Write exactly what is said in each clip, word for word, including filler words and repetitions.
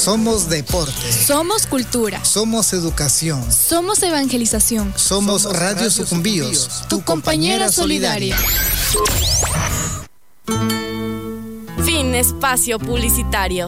Somos deporte. Somos cultura. Somos educación. Somos evangelización. Somos, Somos Radio, Radio Sucumbíos, Sucumbíos, tu compañera solidaria. Fin espacio publicitario.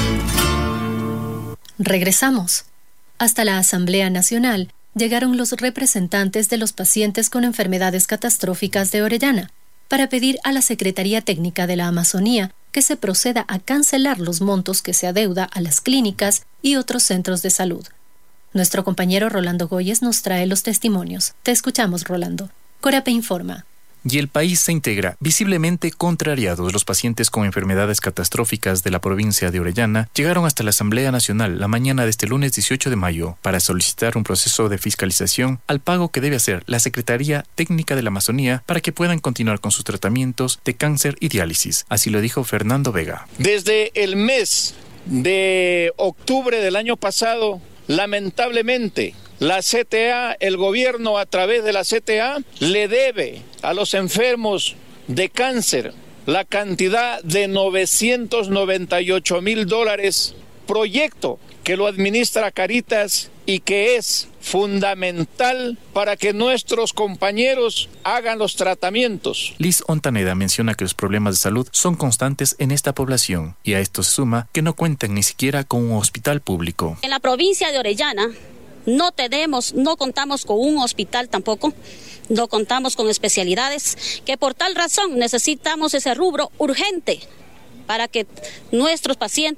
Regresamos. Hasta la Asamblea Nacional llegaron los representantes de los pacientes con enfermedades catastróficas de Orellana para pedir a la Secretaría Técnica de la Amazonía que se proceda a cancelar los montos que se adeuda a las clínicas y otros centros de salud. Nuestro compañero Rolando Goyes nos trae los testimonios. Te escuchamos, Rolando. Corape informa. Y el país se integra. Visiblemente contrariados, los pacientes con enfermedades catastróficas de la provincia de Orellana llegaron hasta la Asamblea Nacional la mañana de este lunes dieciocho de mayo para solicitar un proceso de fiscalización al pago que debe hacer la Secretaría Técnica de la Amazonía para que puedan continuar con sus tratamientos de cáncer y diálisis. Así lo dijo Fernando Vega. Desde el mes de octubre del año pasado, lamentablemente, la C T A, el gobierno a través de la C T A, le debe a los enfermos de cáncer la cantidad de novecientos noventa y ocho mil dólares, proyecto que lo administra Caritas y que es fundamental para que nuestros compañeros hagan los tratamientos. Liz Ontaneda menciona que los problemas de salud son constantes en esta población y a esto se suma que no cuentan ni siquiera con un hospital público. En la provincia de Orellana no tenemos, no contamos con un hospital tampoco, no contamos con especialidades, que por tal razón necesitamos ese rubro urgente para que nuestros pacientes